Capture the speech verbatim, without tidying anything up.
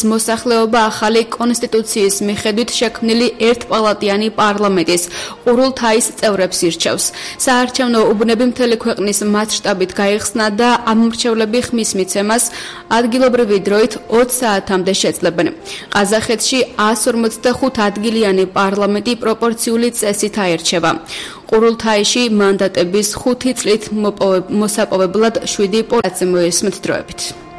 მოსახლეობა ახალი კონსტიტუციის მიხედვით შექმნილი ერთპალატიანი პარლამენტის ყურულთაის წევრებს ირჩევს. საარჩევნო უბნები მთელი ქვეყნის მასშტაბით გაიხსნა და ამომრჩევლები ხმის მიცემას ადგილობრივი დროით ოცი საათამდე შეძლებენ. ყაზახეთში εκατს ორმოცდახუთ ადგილიანი პარლამენტი პროპორციული წესით აირჩევა. ყურულთაიში მანდატების ხუთი წლით მოსაპოვებლად შვიდი პორაცი მოისმით დროებით.